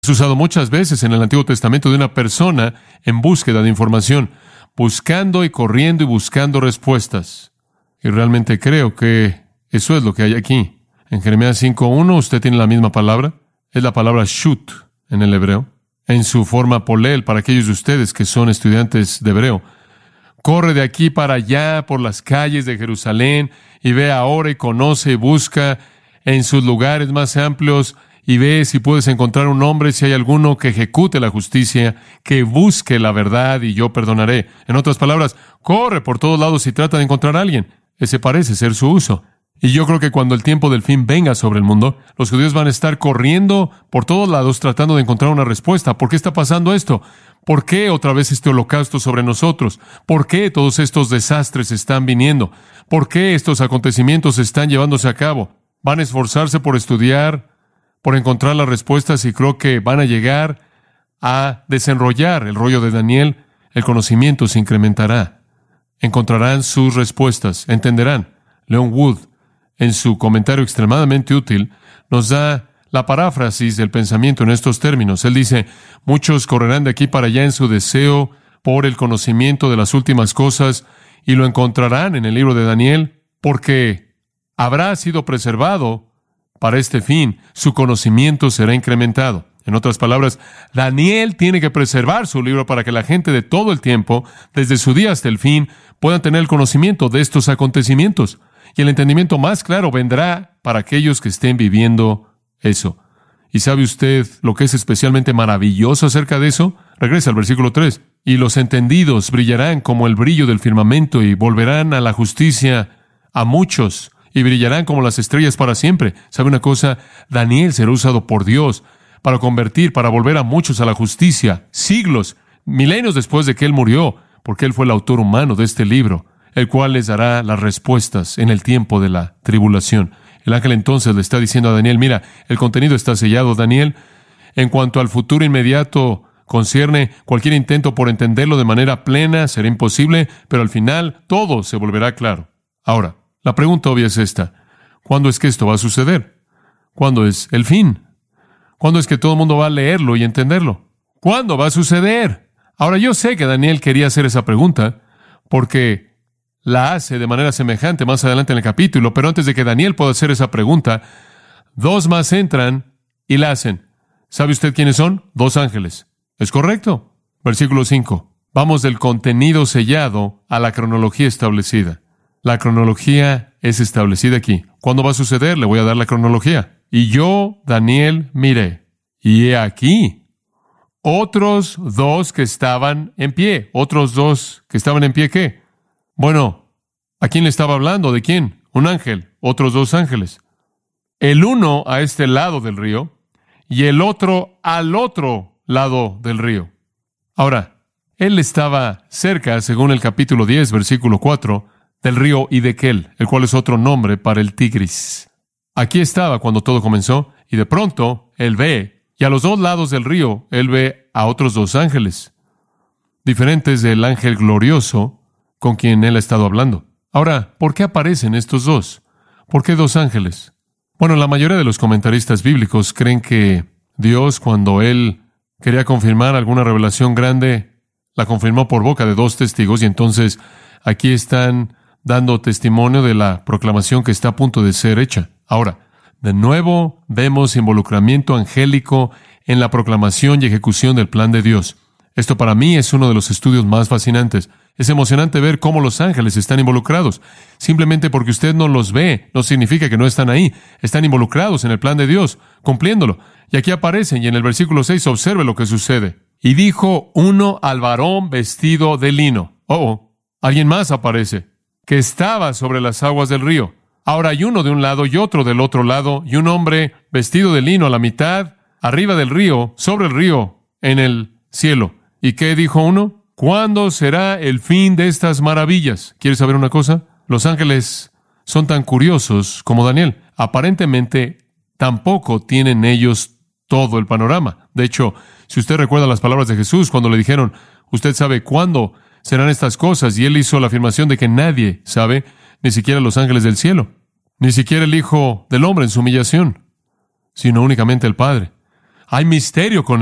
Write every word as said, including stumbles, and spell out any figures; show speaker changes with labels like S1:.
S1: Es usado muchas veces en el Antiguo Testamento de una persona en búsqueda de información, buscando y corriendo y buscando respuestas. Y realmente creo que eso es lo que hay aquí. En Jeremías cinco uno usted tiene la misma palabra. Es la palabra shut en el hebreo. En su forma polel, para aquellos de ustedes que son estudiantes de hebreo. Corre de aquí para allá por las calles de Jerusalén y ve ahora y conoce y busca en sus lugares más amplios y ve si puedes encontrar un hombre, si hay alguno que ejecute la justicia, que busque la verdad y yo perdonaré. En otras palabras, corre por todos lados y trata de encontrar a alguien. Ese parece ser su uso. Y yo creo que cuando el tiempo del fin venga sobre el mundo, los judíos van a estar corriendo por todos lados tratando de encontrar una respuesta. ¿Por qué está pasando esto? ¿Por qué otra vez este holocausto sobre nosotros? ¿Por qué todos estos desastres están viniendo? ¿Por qué estos acontecimientos están llevándose a cabo? Van a esforzarse por estudiar, por encontrar las respuestas y creo que van a llegar a desenrollar el rollo de Daniel. El conocimiento se incrementará. Encontrarán sus respuestas, entenderán. Leon Wood, en su comentario extremadamente útil, nos da la paráfrasis del pensamiento en estos términos. Él dice, muchos correrán de aquí para allá en su deseo por el conocimiento de las últimas cosas y lo encontrarán en el libro de Daniel porque habrá sido preservado para este fin. Su conocimiento será incrementado. En otras palabras, Daniel tiene que preservar su libro para que la gente de todo el tiempo, desde su día hasta el fin, puedan tener el conocimiento de estos acontecimientos. Y el entendimiento más claro vendrá para aquellos que estén viviendo eso. ¿Y sabe usted lo que es especialmente maravilloso acerca de eso? Regresa al versículo tres. Y los entendidos brillarán como el brillo del firmamento y volverán a la justicia a muchos y brillarán como las estrellas para siempre. ¿Sabe una cosa? Daniel será usado por Dios para convertir, para volver a muchos a la justicia. Siglos, milenios después de que él murió, porque él fue el autor humano de este libro, el cual les dará las respuestas en el tiempo de la tribulación. El ángel entonces le está diciendo a Daniel, mira, el contenido está sellado, Daniel. En cuanto al futuro inmediato concierne, cualquier intento por entenderlo de manera plena será imposible, pero al final todo se volverá claro. Ahora, la pregunta obvia es esta. ¿Cuándo es que esto va a suceder? ¿Cuándo es el fin? ¿Cuándo es que todo el mundo va a leerlo y entenderlo? ¿Cuándo va a suceder? Ahora, yo sé que Daniel quería hacer esa pregunta porque la hace de manera semejante más adelante en el capítulo, pero antes de que Daniel pueda hacer esa pregunta, dos más entran y la hacen. ¿Sabe usted quiénes son? Dos ángeles. ¿Es correcto? Versículo cinco. Vamos del contenido sellado a la cronología establecida. La cronología es establecida aquí. ¿Cuándo va a suceder? Le voy a dar la cronología. Y yo, Daniel, miré. Y he aquí otros dos que estaban en pie. ¿Otros dos que estaban en pie qué? Bueno, ¿a quién le estaba hablando? ¿De quién? Un ángel. Otros dos ángeles. El uno a este lado del río y el otro al otro lado del río. Ahora, él estaba cerca, según el capítulo diez, versículo cuatro, del río Hiddekel, el cual es otro nombre para el Tigris. Aquí estaba cuando todo comenzó, y de pronto él ve, y a los dos lados del río, él ve a otros dos ángeles, diferentes del ángel glorioso con quien él ha estado hablando. Ahora, ¿por qué aparecen estos dos? ¿Por qué dos ángeles? Bueno, la mayoría de los comentaristas bíblicos creen que Dios, cuando él quería confirmar alguna revelación grande, la confirmó por boca de dos testigos, y entonces aquí están dando testimonio de la proclamación que está a punto de ser hecha. Ahora, de nuevo vemos involucramiento angélico en la proclamación y ejecución del plan de Dios. Esto para mí es uno de los estudios más fascinantes. Es emocionante ver cómo los ángeles están involucrados. Simplemente porque usted no los ve, no significa que no están ahí. Están involucrados en el plan de Dios, cumpliéndolo. Y aquí aparecen, y en el versículo seis observe lo que sucede. Y dijo uno al varón vestido de lino. Oh, alguien más aparece, que estaba sobre las aguas del río. Ahora hay uno de un lado y otro del otro lado, y un hombre vestido de lino a la mitad, arriba del río, sobre el río, en el cielo. ¿Y qué dijo uno? ¿Cuándo será el fin de estas maravillas? ¿Quieres saber una cosa? Los ángeles son tan curiosos como Daniel. Aparentemente, tampoco tienen ellos todo el panorama. De hecho, si usted recuerda las palabras de Jesús cuando le dijeron, usted sabe cuándo serán estas cosas, y él hizo la afirmación de que nadie sabe, ni siquiera los ángeles del cielo, ni siquiera el Hijo del Hombre en su humillación, sino únicamente el Padre. Hay misterio con